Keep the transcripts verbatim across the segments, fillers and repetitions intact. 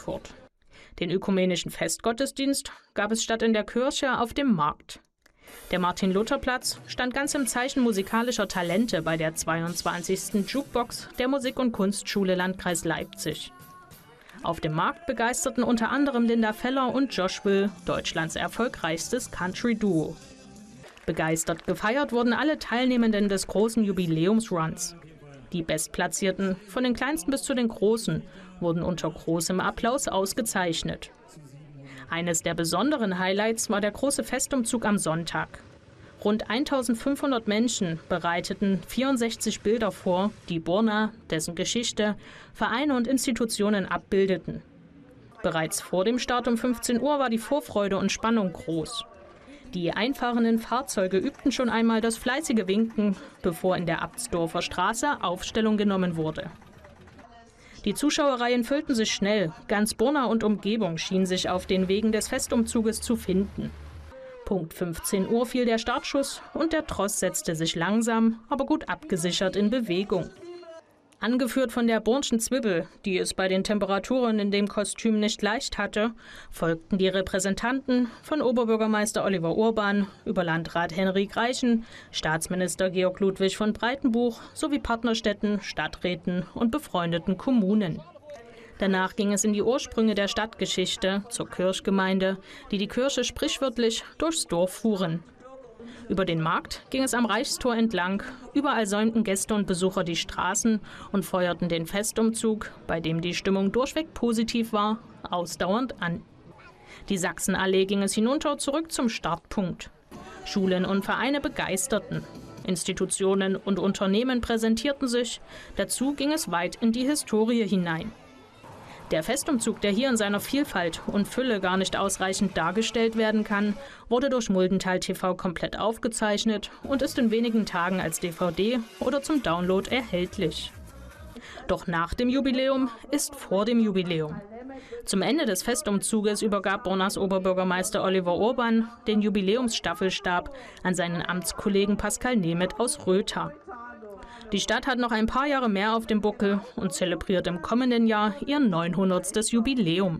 Frankfurt. Den ökumenischen Festgottesdienst gab es statt in der Kirche auf dem Markt. Der Martin-Luther-Platz stand ganz im Zeichen musikalischer Talente bei der zweiundzwanzigsten Jukebox der Musik- und Kunstschule Landkreis Leipzig. Auf dem Markt begeisterten unter anderem Linda Feller und Josh Will, Deutschlands erfolgreichstes Country-Duo. Begeistert gefeiert wurden alle Teilnehmenden des großen Jubiläumsruns. Die Bestplatzierten, von den Kleinsten bis zu den Großen, wurden unter großem Applaus ausgezeichnet. Eines der besonderen Highlights war der große Festumzug am Sonntag. Rund eintausendfünfhundert Menschen bereiteten vierundsechzig Bilder vor, die Borna, dessen Geschichte, Vereine und Institutionen abbildeten. Bereits vor dem Start um fünfzehn Uhr war die Vorfreude und Spannung groß. Die einfahrenden Fahrzeuge übten schon einmal das fleißige Winken, bevor in der Abtsdorfer Straße Aufstellung genommen wurde. Die Zuschauerreihen füllten sich schnell. Ganz Borna und Umgebung schien sich auf den Wegen des Festumzuges zu finden. Punkt fünfzehn Uhr fiel der Startschuss und der Tross setzte sich langsam, aber gut abgesichert in Bewegung. Angeführt von der Bornschen Zwiebel, die es bei den Temperaturen in dem Kostüm nicht leicht hatte, folgten die Repräsentanten von Oberbürgermeister Oliver Urban über Landrat Henrik Reichen, Staatsminister Georg Ludwig von Breitenbuch sowie Partnerstädten, Stadträten und befreundeten Kommunen. Danach ging es in die Ursprünge der Stadtgeschichte, zur Kirchgemeinde, die die Kirche sprichwörtlich durchs Dorf fuhren. Über den Markt ging es am Reichstor entlang, überall säumten Gäste und Besucher die Straßen und feuerten den Festumzug, bei dem die Stimmung durchweg positiv war, ausdauernd an. Die Sachsenallee ging es hinunter zurück zum Startpunkt. Schulen und Vereine begeisterten. Institutionen und Unternehmen präsentierten sich, dazu ging es weit in die Historie hinein. Der Festumzug, der hier in seiner Vielfalt und Fülle gar nicht ausreichend dargestellt werden kann, wurde durch Muldental T V komplett aufgezeichnet und ist in wenigen Tagen als D V D oder zum Download erhältlich. Doch nach dem Jubiläum ist vor dem Jubiläum. Zum Ende des Festumzuges übergab Bornas Oberbürgermeister Oliver Urban den Jubiläumsstaffelstab an seinen Amtskollegen Pascal Nemeth aus Rötha. Die Stadt hat noch ein paar Jahre mehr auf dem Buckel und zelebriert im kommenden Jahr ihr neunhundertstes Jubiläum.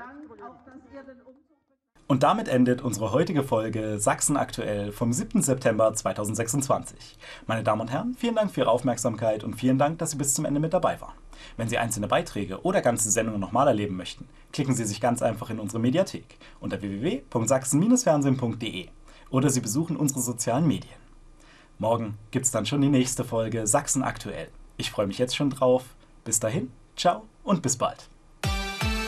Und damit endet unsere heutige Folge Sachsen aktuell vom siebten September zweitausendsechsundzwanzig. Meine Damen und Herren, vielen Dank für Ihre Aufmerksamkeit und vielen Dank, dass Sie bis zum Ende mit dabei waren. Wenn Sie einzelne Beiträge oder ganze Sendungen nochmal erleben möchten, klicken Sie sich ganz einfach in unsere Mediathek unter w w w punkt sachsen fernsehen punkt d e oder Sie besuchen unsere sozialen Medien. Morgen gibt's dann schon die nächste Folge Sachsen aktuell. Ich freue mich jetzt schon drauf. Bis dahin, ciao und bis bald.